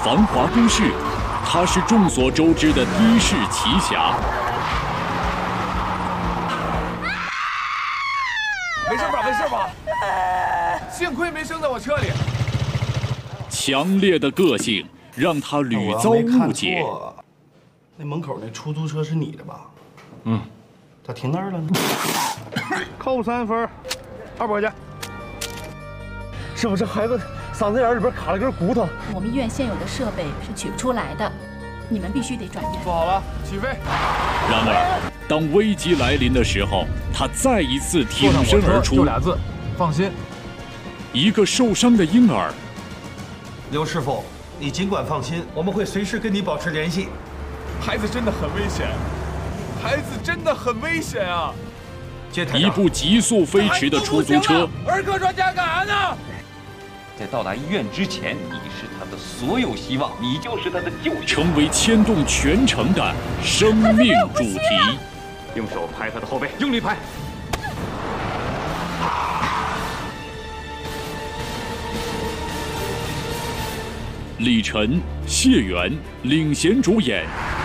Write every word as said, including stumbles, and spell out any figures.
繁华都市，他是众所周知的的士奇侠。 没事吧？没事吧？幸亏没生在我车里。 强烈的个性让他屡遭误解。 那门口那出租车是你的吧？ 嗯。 咋停那儿了呢？ 扣三分，二百块钱。师傅，这孩子嗓子眼里边卡了根骨头。 我们医院现有的设备是取不出来的，你们必须得转院。 做好了，起飞。 然而，当危机来临的时候，他再一次挺身而出。 就俩字，放心。 一个受伤的婴儿。 刘师傅，你尽管放心，我们会随时跟你保持联系。 孩子真的很危险。孩子真的很危险啊！ 一部急速飞驰的出租车， 儿科专家干啥呢？ 在到达医院之前，你是他的所有希望，你就是他的救星， 成为牵动全城的生命主题。 用手拍他的后背，用力拍。 李晨、谢元领衔主演。